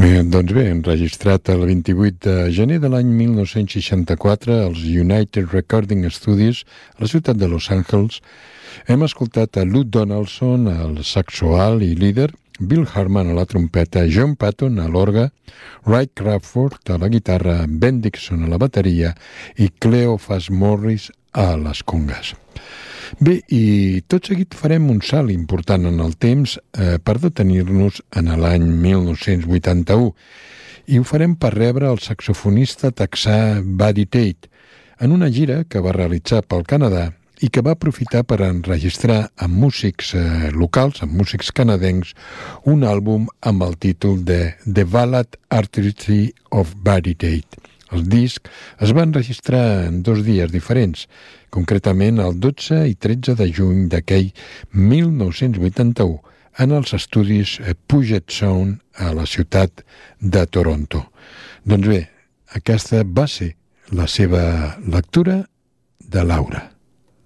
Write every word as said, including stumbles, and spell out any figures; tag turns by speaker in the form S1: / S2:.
S1: Eh, doncs bé, enregistrat el vint-i-vuit de gener de l'any mil nou-cents seixanta-quatre als United Recording Studios a la ciutat de Los Angeles, hem escoltat a Lou Donaldson al saxo alt i líder, Bill Harman a la trompeta, John Patton a l'orgue, Ray Crawford a la guitarra, Ben Dixon a la bateria i Cleophas Morris a les congues. Bé, i tot seguit farem un salt important en el temps eh, per detenir-nos en l'any mil nou-cents vuitanta-u i ho farem per rebre el saxofonista texà Buddy Tate en una gira que va realitzar pel Canadà i que va aprofitar per enregistrar amb músics eh, locals, amb músics canadencs, un àlbum amb el títol de The Ballad Artistry of Buddy Tate. El disc es va enregistrar en dos dies diferents, concretament el dotze i tretze de juny d'aquell mil nou-cents vuitanta-u en els estudis Puget Sound a la ciutat de Toronto. Doncs bé, aquesta va ser la seva lectura de Laura.